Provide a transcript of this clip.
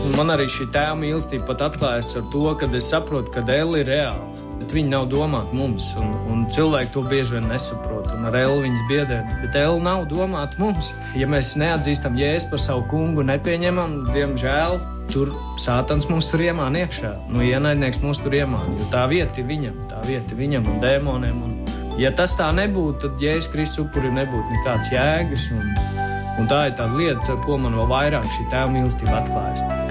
Man arī šī tēva mīlestība pat atklājas ar to, kad es saprotu, ka Elle ir reāla. Bet viņi nav domāti mums, un cilvēki to bieži vien nesaprot, un ar Elle viņas biedē. Bet Elle nav domāta mums. Ja mēs neatzīstam Jēzu par savu kungu, nepieņemam, diemžēl, tur Sātans mūs tur iemāna iekšā. Ienaidnieks mūs tur iemāna, jo tā vieta ir viņam un dēmoniem. Ja tas tā nebūtu, tad Jēzus Kristus upuri nebūtu nekāds jēgas, un tā ir tāda lieta, ko man vēl vairāk šī tēva mīlestība atklājas.